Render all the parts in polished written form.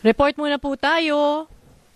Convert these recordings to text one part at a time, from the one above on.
Report muna po tayo.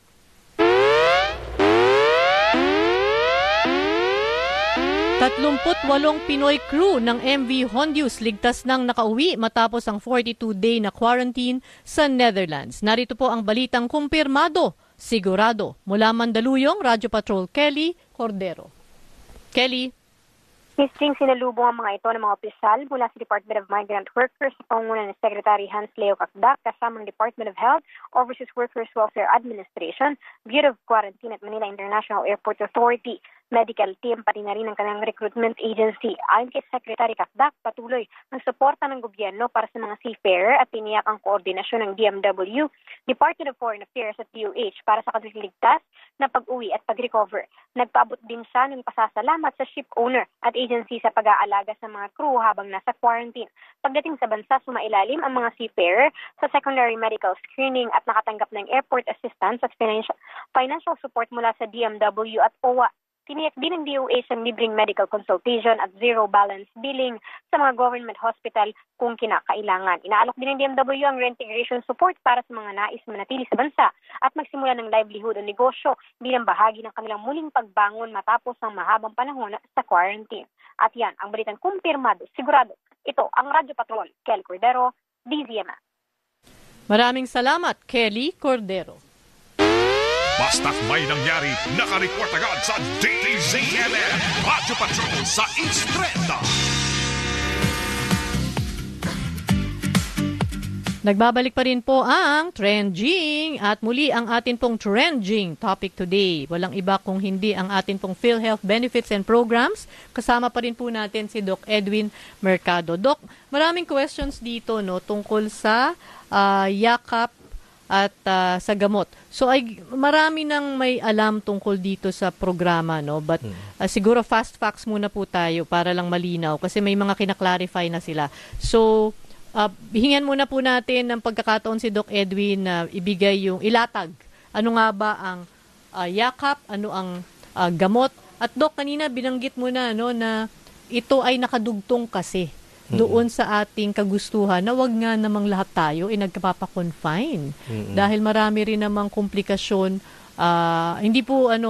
Tatlumputwalong Pinoy crew ng MV Hondius ligtas nang nakauwi matapos ang 42-day na quarantine sa Netherlands. Narito po ang balitang kumpirmado, sigurado. Mula Mandaluyong, Radyo Patrol Kelly Cordero. Kelly. Miss Jing, sinalubong ang mga ito ng mga opisyal mula sa Department of Migrant Workers sa pangunguna ni Secretary Hans Leo Kakdak kasama ng Department of Health, Overseas Workers Welfare Administration, Bureau of Quarantine at Manila International Airport Authority, medical team, pati na rin ang kanilang recruitment agency. Ayon kay Secretary Kakdak, patuloy ang suporta ng gobyerno para sa mga seafarer at tiniyak ang koordinasyon ng DMW, Department of Foreign Affairs at DOH para sa kadaligtas na pag-uwi at pag-recover. Nagpaabot din siya ng pasasalamat sa ship owner at agency sa pag-aalaga sa mga crew habang nasa quarantine. Pagdating sa bansa, sumailalim ang mga seafarer sa secondary medical screening at nakatanggap ng airport assistance at financial support mula sa DMW at OWA. Tiniyak din ng DOH ang libreng medical consultation at zero balance billing sa mga government hospital kung kinakailangan. Inaalok din ng DMW ang reintegration support para sa mga nais manatili sa bansa at magsimula ng livelihood o negosyo bilang bahagi ng kanilang muling pagbangon matapos ang mahabang panahon sa quarantine. At yan, ang balitang kumpirmado, sigurado. Ito ang Radyo Patrol, Kelly Cordero, DZMA. Maraming salamat, Kelly Cordero. Basta't may nangyari, naka-report agad sa DZMM, Radyo Patrol sa East 30. Nagbabalik pa rin po ang trending at muli ang atin pong trending topic today. Walang iba kung hindi ang atin pong PhilHealth Benefits and Programs. Kasama pa rin po natin si Doc Edwin Mercado. Doc, maraming questions dito no tungkol sa yakap at sa gamot. So ay marami nang may alam tungkol dito sa programa no, but siguro fast facts muna po tayo para lang malinaw kasi may mga kina-clarify na sila. So hihingan muna po natin ng pagkakataon si Doc Edwin na ibigay yung ilatag. Ano nga ba ang yakap, ano ang gamot? At Doc, kanina binanggit mo na no na ito ay nakadugtong kasi doon sa ating kagustuhan na wag nga namang lahat tayo nagpapa-confine. Dahil marami rin namang komplikasyon, hindi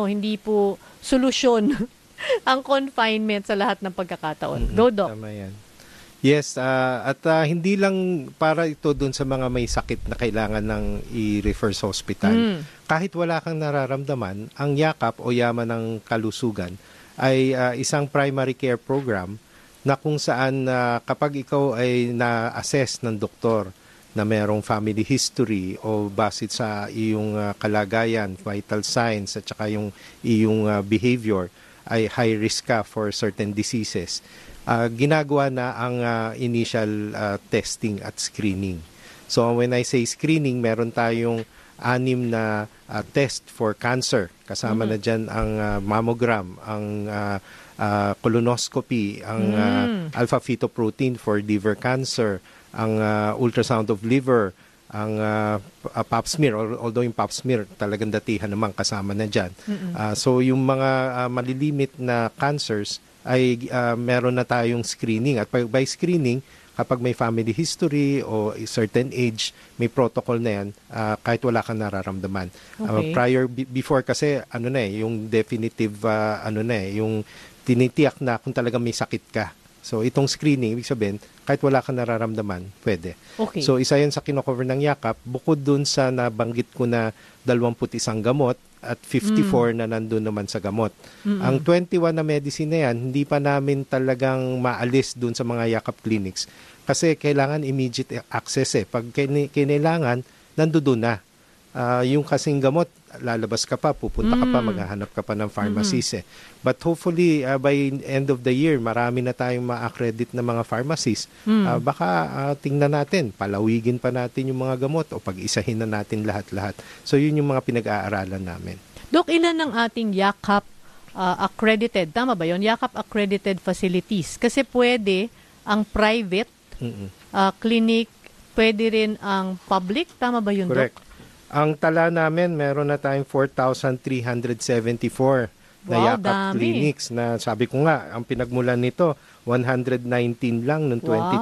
po solusyon ang confinement sa lahat ng pagkakataon. Go, Doc. Tama yan. Yes, at hindi lang para ito doon sa mga may sakit na kailangan ng i-refer sa hospital. Kahit wala kang nararamdaman, ang yakap o yaman ng kalusugan ay isang primary care program na kung saan kapag ikaw ay na-assess ng doktor na merong family history o base sa iyong kalagayan, vital signs at saka yung iyong behavior ay high risk ka for certain diseases, ginagawa na ang initial testing at screening. So when I say screening, meron tayong 6 na test for cancer. Kasama na dyan ang mammogram, ang colonoscopy, ang alpha-fetoprotein for liver cancer, ang ultrasound of liver, ang pap smear, although yung pap smear talagang datihan naman kasama na dyan. So yung mga malilimit na cancers ay meron na tayong screening. At by screening, kapag may family history o a certain age, may protocol na yan kahit wala kang nararamdaman. Okay. Before kasi yung definitive yung tinitiyak na kung talagang may sakit ka. So itong screening, ibig sabihin, kahit wala kang nararamdaman, pwede. Okay. So isa yan sa kinocover ng yakap, bukod dun sa nabanggit ko na 21 gamot at 54 na nandun naman sa gamot. Ang 21 na medicine na yan, hindi pa namin talagang maalis dun sa mga yakap clinics kasi kailangan immediate access Pag kinailangan, nandoon na. Yung kasing gamot, lalabas ka pa, pupunta ka pa, maghahanap ka pa ng pharmacies But hopefully, by end of the year, marami na tayong ma-accredit na mga pharmacies. Baka tingnan natin, palawigin pa natin yung mga gamot o pag-isahin na natin lahat-lahat. So yun yung mga pinag-aaralan namin. Doc, ilan ng ating yakap accredited? Tama ba yun? Yakap accredited facilities. Kasi pwede ang private clinic, pwede rin ang public. Tama ba yun, Correct. Doc? Ang tala namin, meron na tayong 4,374 na yakap clinics na sabi ko nga, ang pinagmulan nito, 119 lang noong 2020.